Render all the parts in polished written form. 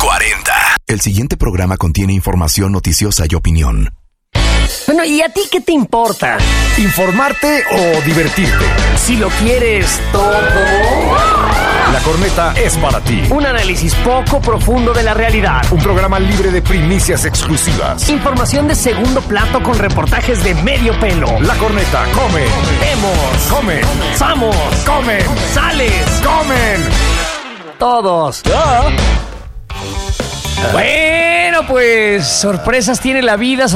40. El siguiente programa contiene información noticiosa y opinión. Bueno, ¿y a ti qué te importa? ¿Informarte o divertirte? Si lo quieres todo. La Corneta es para ti. Un análisis poco profundo de la realidad. Un programa libre de primicias exclusivas. Información de segundo plato con reportajes de medio pelo. La Corneta come. Vemos. Come. Somos. Comen. Sales. Comen. Todos. Bueno, pues sorpresas tiene la vida,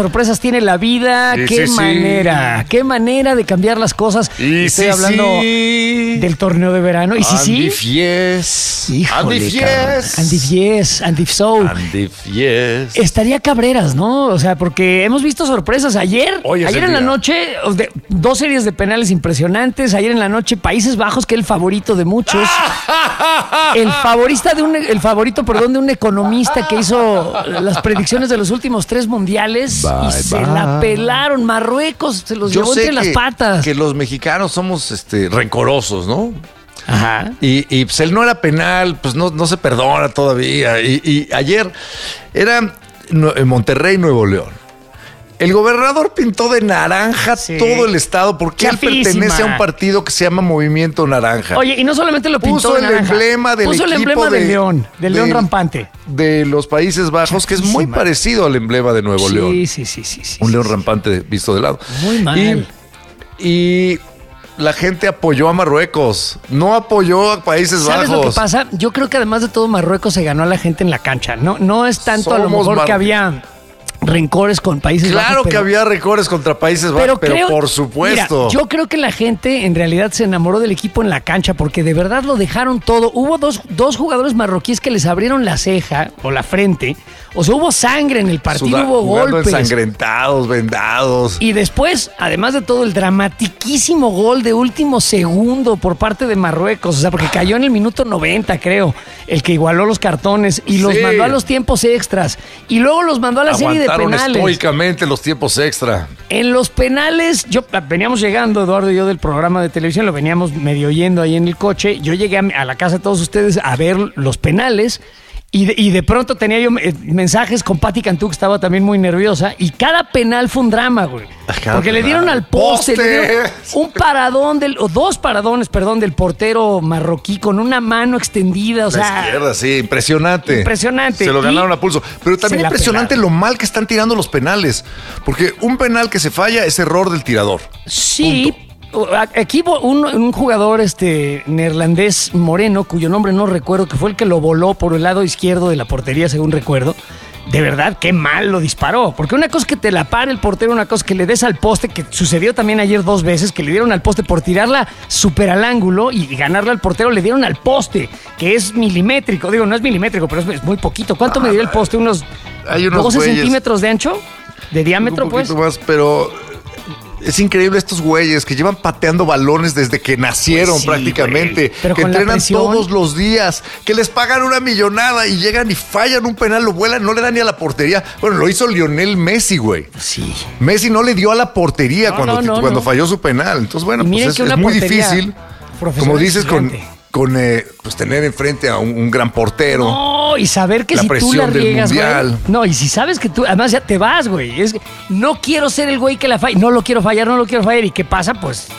qué manera de cambiar las cosas. Y estoy hablando del torneo de verano. ¿Y Andy Fies. Híjole, Andy Soul. Estaría Cabreras, ¿no? O sea, porque hemos visto sorpresas. Ayer en la noche, dos series de penales impresionantes. Ayer en la noche, Países Bajos, que es el favorito de muchos. El favorito de un economista que hizo las predicciones de los últimos 3 mundiales se la pelaron. Marruecos se los llevó entre las patas. Que los mexicanos somos rencorosos, ¿no? Ajá. Y pues él no era penal, pues no se perdona todavía. Y ayer era en Monterrey, Nuevo León. El gobernador pintó de naranja todo el estado porque él pertenece a un partido que se llama Movimiento Naranja. Oye, y no solamente lo pintó puso de naranja. Puso el emblema del león, del león rampante. De los Países Bajos, que es muy parecido al emblema de Nuevo León. Sí. Un león rampante visto de lado. Muy mal. Y la gente apoyó a Marruecos, no apoyó a Países Bajos. ¿Sabes lo que pasa? Yo creo que además de todo Marruecos se ganó a la gente en la cancha. No es tanto a lo mejor que había rencores con Países Bajos. Claro que había rencores contra Países Bajos, pero por supuesto. Mira, yo creo que la gente en realidad se enamoró del equipo en la cancha porque de verdad lo dejaron todo. Hubo dos jugadores marroquíes que les abrieron la ceja o la frente. O sea, hubo sangre en el partido, hubo golpes. Ensangrentados, vendados. Y después, además de todo, el dramatiquísimo gol de último segundo por parte de Marruecos. O sea, porque cayó en el minuto 90, creo. El que igualó los cartones y los mandó a los tiempos extras. Y luego los mandó a la serie de penales. Estoicamente los tiempos extra. En los penales, veníamos llegando, Eduardo y yo, del programa de televisión, lo veníamos medio oyendo ahí en el coche. Yo llegué a la casa de todos ustedes a ver los penales. Y de pronto tenía yo mensajes con Pati Cantú, que estaba también muy nerviosa. Y cada penal fue un drama, güey. Porque le dieron al poste. Le dieron un paradón dos paradones, del portero marroquí con una mano extendida. O sea, izquierda, sí, impresionante. Se lo ganaron a pulso. Pero también impresionante lo mal que están tirando los penales. Porque un penal que se falla es error del tirador. Sí. Punto. Aquí un jugador neerlandés moreno, cuyo nombre no recuerdo, que fue el que lo voló por el lado izquierdo de la portería, según recuerdo. De verdad, qué mal lo disparó. Porque una cosa es que te la pare el portero, una cosa es que le des al poste, que sucedió también ayer 2 veces, que le dieron al poste por tirarla súper al ángulo y ganarla al portero, le dieron al poste, que es milimétrico. Digo, no es milimétrico, pero es muy poquito. ¿Cuánto me dio el poste? ¿Unos 12 centímetros de ancho? ¿De diámetro, pues? Un poquito más, pero es increíble estos güeyes que llevan pateando balones desde que nacieron prácticamente, que entrenan todos los días, que les pagan una millonada y llegan y fallan un penal, lo vuelan, no le dan ni a la portería. Bueno, lo hizo Lionel Messi, güey. Sí. Messi no le dio a la portería cuando falló su penal. Entonces, bueno, pues es muy difícil, como dices, con tener enfrente a un gran portero. No, y saber que si tú la riegas, güey. No, y si sabes que tú, además ya te vas, güey. No quiero ser el güey que la falla. No lo quiero fallar. ¿Y qué pasa? Pues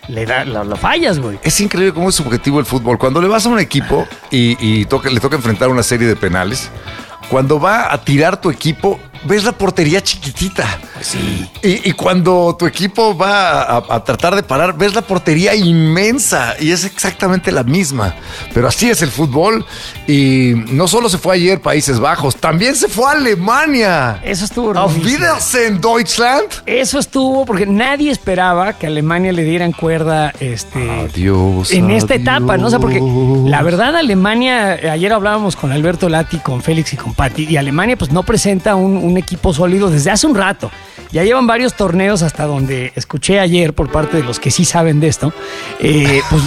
lo fallas, güey. Es increíble cómo es subjetivo el fútbol. Cuando le vas a un equipo y le toca enfrentar una serie de penales, cuando va a tirar tu equipo, ves la portería chiquitita. Sí. Y cuando tu equipo va a tratar de parar, ves la portería inmensa y es exactamente la misma. Pero así es el fútbol. Y no solo se fue ayer Países Bajos, también se fue a Alemania. Eso estuvo Auf Wiedersehen, Deutschland. Eso estuvo porque nadie esperaba que a Alemania le dieran cuerda adiós, en esta etapa, ¿no? O sea, porque la verdad Alemania, ayer hablábamos con Alberto Lati, con Félix y con Pati, y Alemania pues no presenta un equipo sólido desde hace un rato. Ya llevan varios torneos hasta donde escuché ayer por parte de los que sí saben de esto, pues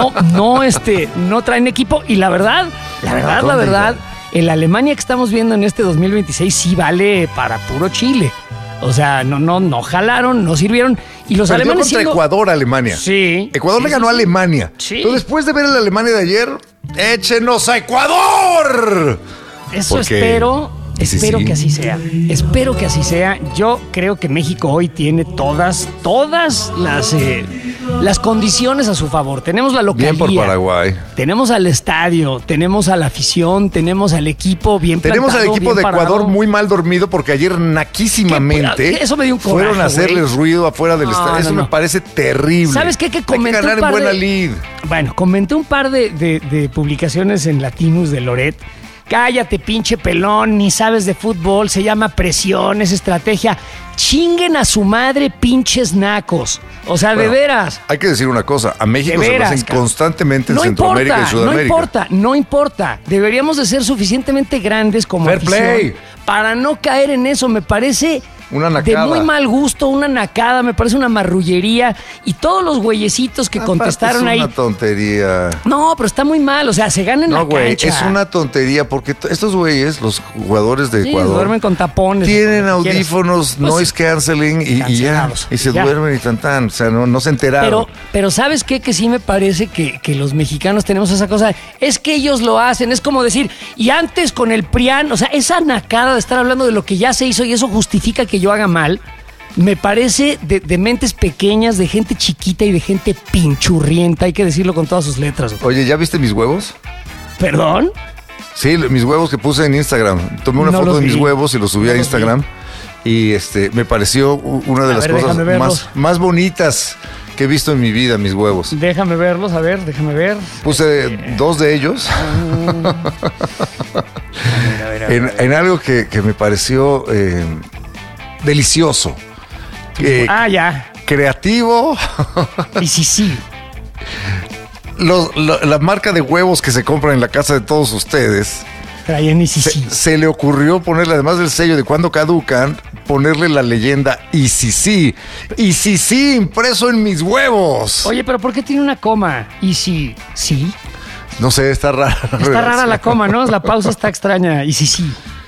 no traen equipo y la verdad, el Alemania que estamos viendo en este 2026 sí vale para puro Chile. O sea, no jalaron, no sirvieron. Y los perdió alemanes contra Ecuador, Alemania. Sí. Ecuador le ganó a Alemania. Sí. Entonces, después de ver a la Alemania de ayer, ¡échenos a Ecuador! Eso espero que así sea. Espero que así sea. Yo creo que México hoy tiene todas las condiciones a su favor. Tenemos la localía. Bien por Paraguay. Tenemos al estadio, tenemos a la afición, tenemos al equipo bien plantado. Tenemos al equipo de Ecuador muy mal dormido porque ayer naquísimamente eso me dio un coraje, fueron a hacerles ruido afuera del estadio. Eso me parece terrible. ¿Sabes qué? Que comenté hay que ganar en buena lid. Bueno, comenté un par de publicaciones en Latinus de Loret. Cállate, pinche pelón, ni sabes de fútbol, se llama presión, es estrategia. Chinguen a su madre, pinches nacos. O sea, de veras. Hay que decir una cosa, a México se lo hacen constantemente en Centroamérica y Sudamérica. No importa. Deberíamos de ser suficientemente grandes como Fair play. Para no caer en eso. Me parece una nacada. De muy mal gusto, una nacada, me parece una marrullería. Y todos los güeyecitos que contestaron ahí. Es una tontería. No, pero está muy mal, o sea, se ganan la cancha. Es una tontería porque estos güeyes, los jugadores de Ecuador, duermen con tapones. Tienen audífonos, noise canceling y ya. Y se duermen y tan. O sea, no se enteraron. Pero ¿sabes qué? Que sí me parece que los mexicanos tenemos esa cosa. Es que ellos lo hacen, es como decir, y antes con el PRIAN, o sea, esa nacada de estar hablando de lo que ya se hizo y eso justifica que yo haga mal, me parece de mentes pequeñas, de gente chiquita y de gente pinchurrienta, hay que decirlo con todas sus letras. Oye, ¿ya viste mis huevos? ¿Perdón? Sí, mis huevos que puse en Instagram. Tomé una foto de mis huevos y los subí a Instagram. Y me pareció una de las cosas más bonitas que he visto en mi vida, mis huevos. Déjame verlos, déjame ver. Puse 2 de ellos. En algo que me pareció delicioso. Ya. Creativo. Y sí. La marca de huevos que se compra en la casa de todos ustedes. Traían ICC. Se le ocurrió ponerle, además del sello de cuando caducan, ponerle la leyenda ICC. ICC impreso en mis huevos. Oye, pero ¿por qué tiene una coma? ¿Sí? No sé, está rara. Está rara la coma, ¿no? La pausa está extraña. ICC.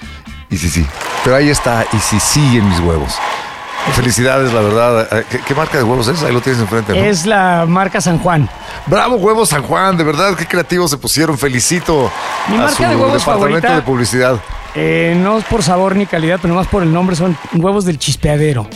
Pero ahí está ICC en mis huevos. Felicidades, la verdad. ¿Qué marca de huevos es? Ahí lo tienes enfrente, ¿no? Es la marca San Juan. Bravo, Huevos San Juan, de verdad, qué creativos se pusieron. Felicito Mi a marca su de huevos departamento favorita, de publicidad. No es por sabor ni calidad, pero nomás por el nombre, son huevos del Chispeadero.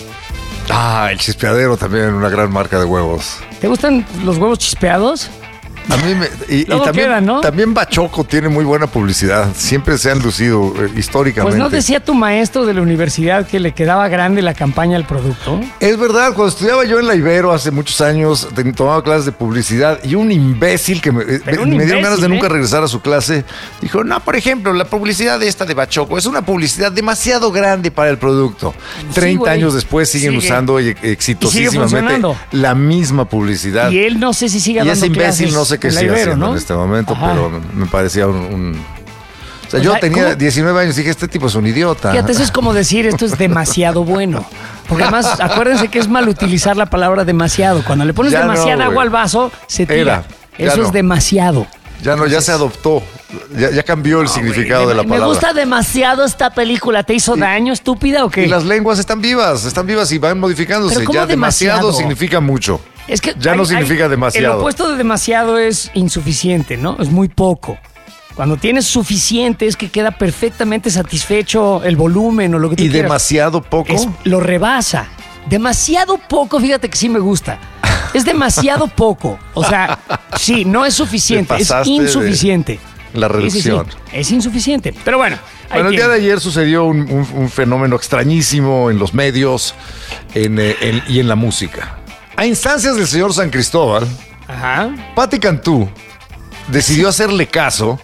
El Chispeadero también, una gran marca de huevos. ¿Te gustan los huevos chispeados? A mí y también, queda, ¿no? También Bachoco tiene muy buena publicidad. Siempre se han lucido históricamente. Pues no decía tu maestro de la universidad que le quedaba grande la campaña al producto. Es verdad, cuando estudiaba yo en la Ibero hace muchos años, tomaba clases de publicidad y un imbécil que me dieron ganas de nunca regresar a su clase, dijo, no, por ejemplo, la publicidad esta de Bachoco es una publicidad demasiado grande para el producto. 30 años después siguen usando exitosísimamente la misma publicidad. Y él no sé si sigue dando clases. Y ese imbécil no sé qué sigue haciendo, ¿no? En este momento, pero me parecía O sea, yo tenía 19 años y dije, este tipo es un idiota. Fíjate, eso es como decir, esto es demasiado bueno. Porque además, acuérdense que es mal utilizar la palabra demasiado. Cuando le pones demasiada agua al vaso, se tira. Eso es demasiado. Ya se adoptó. Ya cambió el significado de la palabra. Me gusta demasiado esta película. ¿Te hizo daño, estúpida, o qué? Y las lenguas están vivas y van modificándose. Ya demasiado significa mucho. Es que no significa demasiado. El opuesto de demasiado es insuficiente, ¿no? Es muy poco. Cuando tienes suficiente es que queda perfectamente satisfecho el volumen o lo que tú quieras. ¿Y demasiado poco? Lo rebasa. Demasiado poco, fíjate que sí me gusta. Es demasiado poco. O sea, sí, no es suficiente, es insuficiente. La reducción. Sí. Es insuficiente. Pero bueno. El día de ayer sucedió un fenómeno extrañísimo en los medios y en la música. A instancias del señor San Cristóbal, Patti Cantú decidió hacerle caso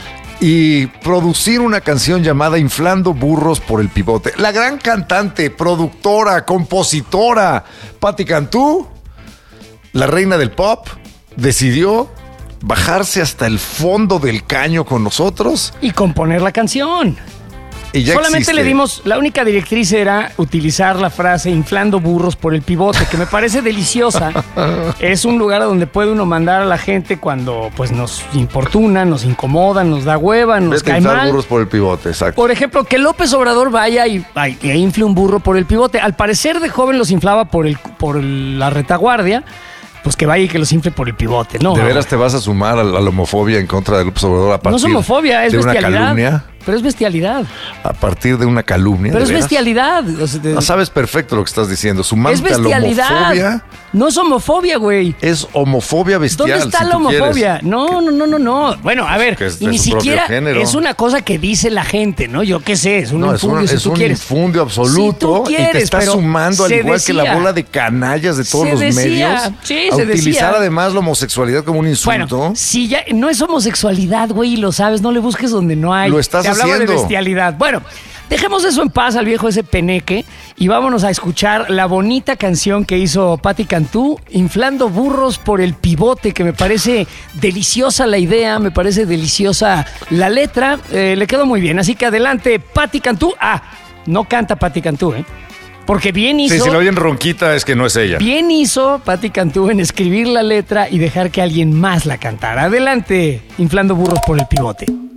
y producir una canción llamada Inflando Burros por el Pivote. La gran cantante, productora, compositora Patti Cantú, la reina del pop, decidió bajarse hasta el fondo del caño con nosotros y componer la canción. Y ya solamente existe. Le dimos, la única directriz era utilizar la frase inflando burros por el pivote, que me parece deliciosa. Es un lugar a donde puede uno mandar a la gente cuando pues nos importuna, nos incomoda, nos da hueva, nos cae mal. Burros por el pivote, exacto. Por ejemplo, que López Obrador vaya y infle un burro por el pivote. Al parecer de joven los inflaba por la retaguardia. Pues que vaya y que los infle por el pivote, ¿no? ¿De veras te vas a sumar a la homofobia en contra de López Obrador a partir no es homofobia, es de una bestialidad. calumnia? pero es bestialidad. A partir de una calumnia. Pero ¿de es veras? bestialidad. O sea, No sabes perfecto lo que estás diciendo. es Sumándote a la bestialidad. homofobia. No es homofobia, güey. Es homofobia bestial. ¿Dónde está si la tú quieres. homofobia? No. Bueno, a ver, Que es de ni su propio siquiera género. es una cosa que dice la gente, ¿no? Yo qué sé, es un No, es infundio si es tú un quieres. infundio absoluto Si tú y te quieres, está pero sumando al se igual que la decía. bola de canallas de todos Se los decía, medios sí, a se utilizar decía. además la homosexualidad como un insulto. Bueno, si ya no es homosexualidad, güey, y lo sabes, no le busques donde no hay. Lo estás Te hablaba haciendo. de bestialidad. Bueno, dejemos eso en paz al viejo ese peneque y vámonos a escuchar la bonita canción que hizo Patti Cantú, Inflando burros por el pivote, que me parece deliciosa la idea, me parece deliciosa la letra, le quedó muy bien. Así que adelante, Patti Cantú. No canta Patti Cantú, porque bien hizo. Sí, si la oyen ronquita es que no es ella. Bien hizo Patti Cantú en escribir la letra y dejar que alguien más la cantara. Adelante, Inflando burros por el pivote.